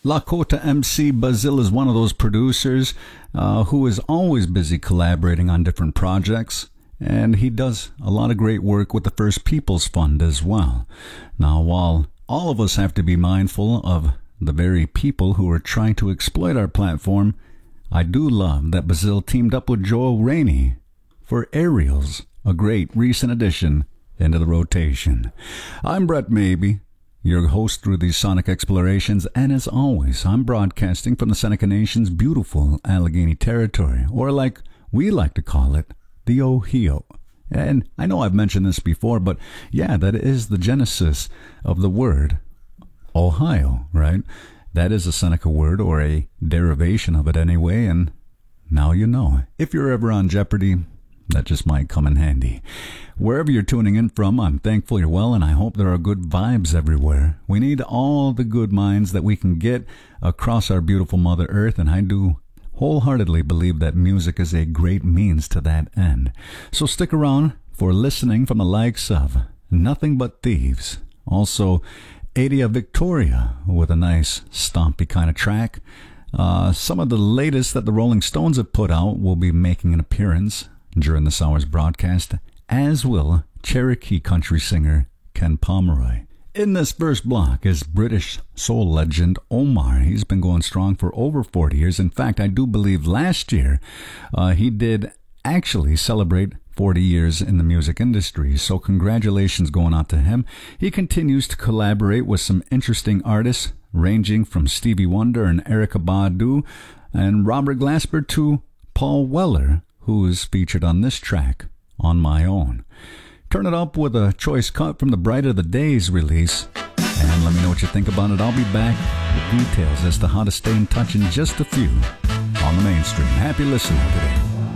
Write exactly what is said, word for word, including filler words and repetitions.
Lakota M C Bazil is one of those producers uh, who is always busy collaborating on different projects, and he does a lot of great work with the First Peoples Fund as well. Now, while all of us have to be mindful of the very people who are trying to exploit our platform, I do love that Bazil teamed up with Joel Rainey for Aerials, a great recent addition into the rotation. I'm Brett Maybe, your host through these sonic explorations, and as always, I'm broadcasting from the Seneca Nation's beautiful Allegheny territory, or like we like to call it, the Ohio. And I know I've mentioned this before, but yeah, that is the genesis of the word Ohio, right? That is a Seneca word, or a derivation of it anyway, and now you know. If you're ever on Jeopardy, that just might come in handy. Wherever you're tuning in from, I'm thankful you're well, and I hope there are good vibes everywhere. We need all the good minds that we can get across our beautiful Mother Earth, and I do wholeheartedly believe that music is a great means to that end. So stick around for listening from the likes of Nothing But Thieves, also Adia Victoria with a nice stompy kind of track. Uh, some of the latest that the Rolling Stones have put out will be making an appearance during this hour's broadcast, as will Cherokee country singer Ken Pomeroy. In this first block is British soul legend Omar. He's been going strong for over forty years. In fact, I do believe last year uh, he did actually celebrate forty years in the music industry, so congratulations going out to him. He continues to collaborate with some interesting artists, ranging from Stevie Wonder and Erykah Badu and Robert Glasper to Paul Weller, who is featured on this track, On My Own. Turn it up with a choice cut from the Brighter the Days release, and let me know what you think about it. I'll be back with details as to how to stay in touch in just a few on the mainstream. Happy listening today.